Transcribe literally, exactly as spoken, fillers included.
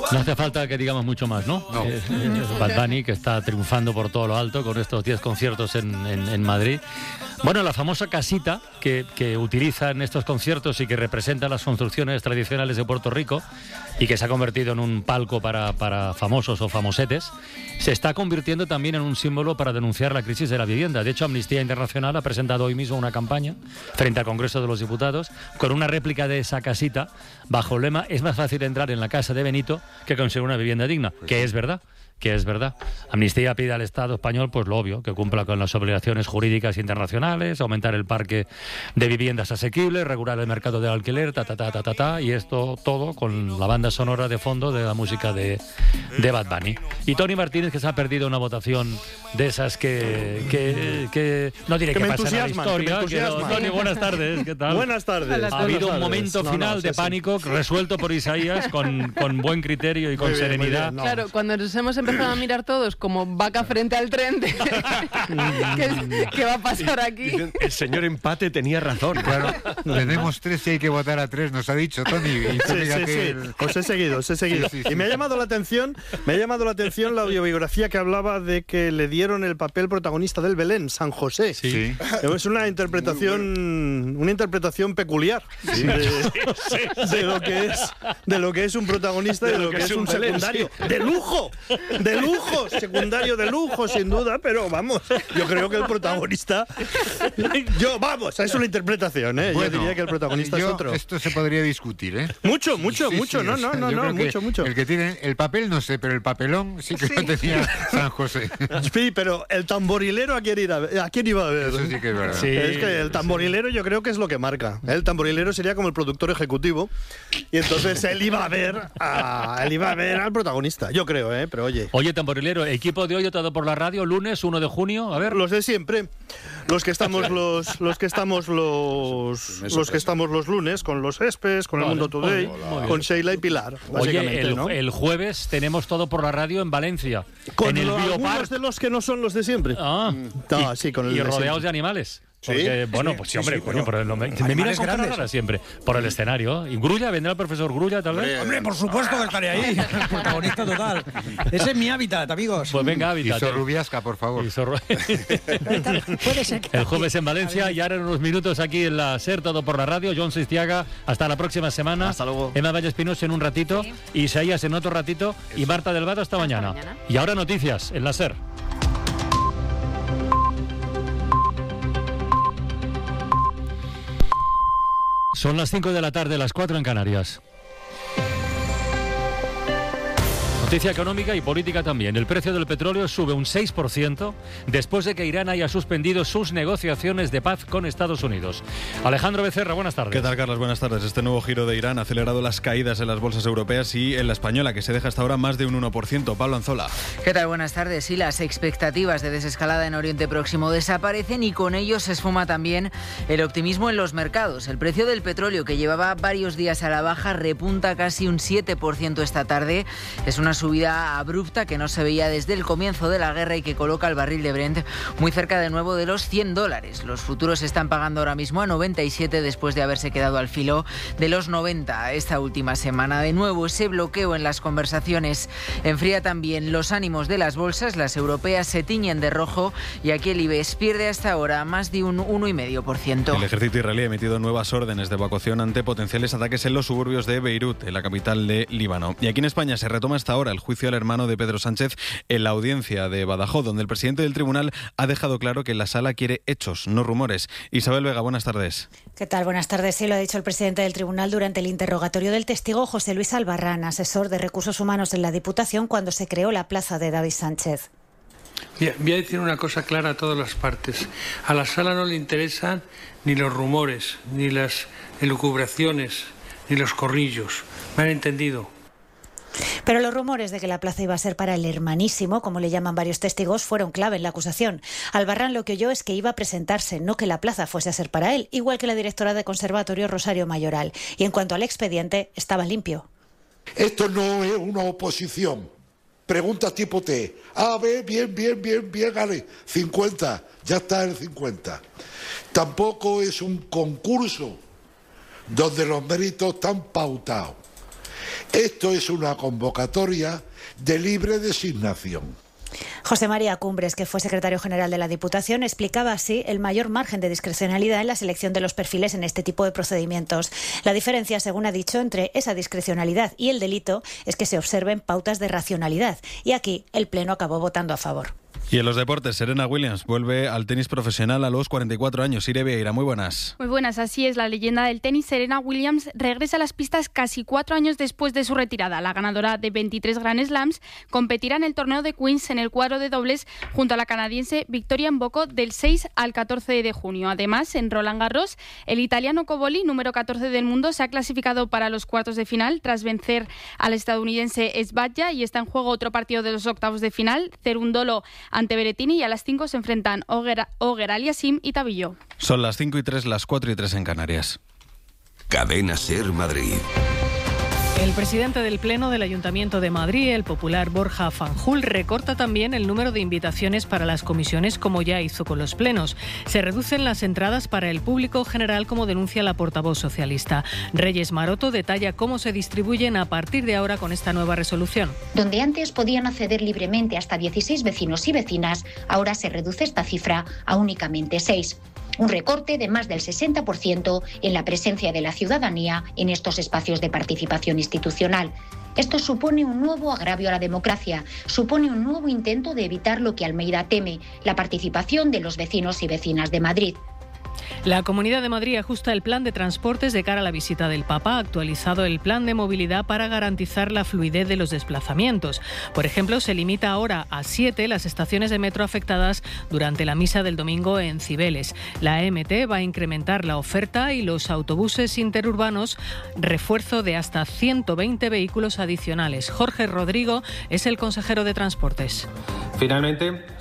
No hace falta que digamos mucho más, ¿no? No. Eh, eh, Bad Bunny, que está triunfando por todo lo alto con estos diez conciertos en, en, en Madrid. Bueno, la famosa casita que, que utiliza en estos conciertos y que representa las construcciones tradicionales de Puerto Rico y que se ha convertido en un palco para, para famosos o famosetes, se está convirtiendo también en un símbolo para denunciar la crisis de la vivienda. De hecho, Amnistía Internacional ha presentado hoy mismo una campaña frente al Congreso de los Diputados con una réplica de esa casita bajo el lema: es más fácil entrar en la casa de Benito que conseguir una vivienda digna, que es verdad. que es verdad. Amnistía pide al Estado español, pues lo obvio, que cumpla con las obligaciones jurídicas internacionales, aumentar el parque de viviendas asequibles, regular el mercado del alquiler, ta, ta, ta, ta, ta, ta, y esto todo con la banda sonora de fondo de la música de, de Bad Bunny. Y Tony Martínez, que se ha perdido una votación de esas que, que, que no diré que, que pasa en la historia. Que no, Tony, buenas tardes, ¿qué tal? Buenas tardes. Ha habido un momento no, final no, de sí, pánico sí. resuelto por Isaías con, con buen criterio y con bien, serenidad. no. Claro, cuando nos hemos empezado a mirar todos como vaca frente al tren, de, ¿qué, ¿qué va a pasar aquí? El señor Empate tenía razón. Claro, tenemos tres y hay que votar a tres, nos ha dicho Tony. Y Sí, sí, sí. el... Os he seguido, os he seguido. Sí, sí, sí. Y me ha llamado la atención, me ha llamado la atención la autobiografía que hablaba de que le dieron el papel protagonista del Belén, San José. Sí. Es una interpretación, una interpretación peculiar Sí. de, de lo que es, de lo que es un protagonista y de lo que es un secundario de lujo, de lujo, secundario de lujo, sin duda. Pero vamos, yo creo que el protagonista, yo vamos, es una interpretación, ¿eh? Bueno, yo diría que el protagonista yo, es otro. Esto se podría discutir, ¿eh? Mucho, mucho, Sí, mucho, sí, no, o sea, no, no, yo no, creo que mucho, mucho. El que tiene el papel no sé, pero el papelón sí que lo tenía San José. Sí, pero el tamborilero, ¿a quién, ir a, ver? ¿A quién iba a ver? Eso sí que es verdad. Sí. Es que el tamborilero yo creo que es lo que marca. El tamborilero sería como el productor ejecutivo y entonces él iba a ver a, él iba a ver al protagonista. Yo creo, ¿eh? Pero oye. Oye, tamborilero, equipo de hoy todo por la radio, lunes uno de junio, a ver. Los de siempre, los que estamos los, los que estamos los, los que estamos los lunes con los Espes, con Vale. el Mundo Today, Hola. con Sheila y Pilar. Básicamente, Oye, el, ¿no? el jueves tenemos todo por la radio en Valencia, Con en el lo- algunos Biopark. de los que no son los de siempre. Ah, No, y, sí, con el y de rodeados siempre. de animales. ¿Sí? Porque, bueno, Sí, pues sí, sí, hombre, sí, coño, pero- por el nombre. Me Animales mira con cara grandes. rara siempre, por el escenario. Y Grulla, vendrá el profesor Grulla, tal vez. Hombre, por supuesto que estaré ahí. Protagonista total. Ese es mi hábitat, amigos. Pues venga, Y hábitat. Sorrubiasca, por favor. Y Sorru- Puede ser. El jueves en Valencia y ahora en unos minutos aquí en la SER, todo por la radio. John Sistiaga, hasta la próxima semana. Hasta luego. Emma Valle Espinosa en un ratito, Sí. Isaías en otro ratito y Marta Delgado hasta, mañana. mañana. Y ahora noticias en la SER. Son las cinco de la tarde, las cuatro en Canarias. Noticia económica y política también. El precio del petróleo sube un seis por ciento después de que Irán haya suspendido sus negociaciones de paz con Estados Unidos. Alejandro Becerra, buenas tardes. ¿Qué tal, Carlos? Buenas tardes. Este nuevo giro de Irán ha acelerado las caídas en las bolsas europeas y en la española, que se deja hasta ahora más de un uno por ciento. Pablo Anzola. ¿Qué tal? Buenas tardes. Y las expectativas de desescalada en Oriente Próximo desaparecen y con ello se esfuma también el optimismo en los mercados. El precio del petróleo, que llevaba varios días a la baja, repunta casi un siete por ciento esta tarde. Es una subida abrupta que no se veía desde el comienzo de la guerra y que coloca el barril de Brent muy cerca de nuevo de los cien dólares. Los futuros se están pagando ahora mismo a noventa y siete después de haberse quedado al filo de los noventa esta última semana. De nuevo, ese bloqueo en las conversaciones enfría también los ánimos de las bolsas. Las europeas se tiñen de rojo y aquí el IBEX pierde hasta ahora más de un uno coma cinco por ciento. El ejército israelí ha emitido nuevas órdenes de evacuación ante potenciales ataques en los suburbios de Beirut, en la capital de Líbano. Y aquí en España se retoma hasta ahora el juicio al hermano de Pedro Sánchez en la audiencia de Badajoz, donde el presidente del tribunal ha dejado claro que la sala quiere hechos, no rumores. Isabel Vega, buenas tardes. ¿Qué tal? Buenas tardes. Sí, lo ha dicho el presidente del tribunal durante el interrogatorio del testigo José Luis Albarrán, asesor de Recursos Humanos en la Diputación cuando se creó la plaza de David Sánchez. Bien, voy a decir una cosa clara a todas las partes. A la sala no le interesan ni los rumores, ni las elucubraciones, ni los corrillos. ¿Me han entendido? Pero los rumores de que la plaza iba a ser para el hermanísimo, como le llaman varios testigos, fueron clave en la acusación. Albarrán lo que oyó es que iba a presentarse, no que la plaza fuese a ser para él, igual que la directora de Conservatorio Rosario Mayoral. Y en cuanto al expediente, estaba limpio. Esto no es una oposición. Pregunta tipo T. A, B, bien, bien, bien, bien, gane. cincuenta, ya está el cincuenta. Tampoco es un concurso donde los méritos están pautados. Esto es una convocatoria de libre designación. José María Cumbres, que fue secretario general de la Diputación, explicaba así el mayor margen de discrecionalidad en la selección de los perfiles en este tipo de procedimientos. La diferencia, según ha dicho, entre esa discrecionalidad y el delito es que se observen pautas de racionalidad. Y aquí el Pleno acabó votando a favor. Y en los deportes, Serena Williams vuelve al tenis profesional a los cuarenta y cuatro años. Irene Vieira, muy buenas. Muy buenas, así es. La leyenda del tenis, Serena Williams, regresa a las pistas casi cuatro años después de su retirada. La ganadora de veintitrés Grand Slams competirá en el torneo de Queens en el cuadro de dobles junto a la canadiense Victoria Mboko del seis al catorce de junio. Además, en Roland Garros, el italiano Cobolli, número catorce del mundo, se ha clasificado para los cuartos de final tras vencer al estadounidense Sbadja y está en juego otro partido de los octavos de final. Cerundolo ante Berrettini, y a las cinco se enfrentan Oger Aliassime y Tabillo. Son las cinco y tres, las cuatro y tres en Canarias. Cadena Ser Madrid. El presidente del Pleno del Ayuntamiento de Madrid, el popular Borja Fanjul, recorta también el número de invitaciones para las comisiones, como ya hizo con los plenos. Se reducen las entradas para el público general, como denuncia la portavoz socialista. Reyes Maroto detalla cómo se distribuyen a partir de ahora con esta nueva resolución. Donde antes podían acceder libremente hasta dieciséis vecinos y vecinas, ahora se reduce esta cifra a únicamente seis. Un recorte de más del sesenta por ciento en la presencia de la ciudadanía en estos espacios de participación institucional. Esto supone un nuevo agravio a la democracia, supone un nuevo intento de evitar lo que Almeida teme, la participación de los vecinos y vecinas de Madrid. La Comunidad de Madrid ajusta el plan de transportes de cara a la visita del Papa, ha actualizado el plan de movilidad para garantizar la fluidez de los desplazamientos. Por ejemplo, se limita ahora a siete las estaciones de metro afectadas durante la misa del domingo en Cibeles. La E M T va a incrementar la oferta y los autobuses interurbanos, refuerzo de hasta ciento veinte vehículos adicionales. Jorge Rodrigo es el consejero de Transportes. Finalmente,